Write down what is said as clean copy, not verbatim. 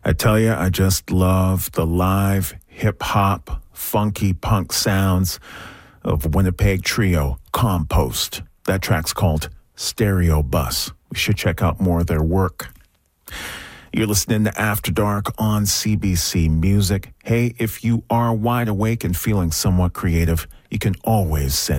I tell you, I just love the live hip-hop, funky punk sounds of Winnipeg trio Compost. That track's called Stereo Bus. We should check out more of their work. You're listening to After Dark on CBC Music. Hey, if you are wide awake and feeling somewhat creative, you can always send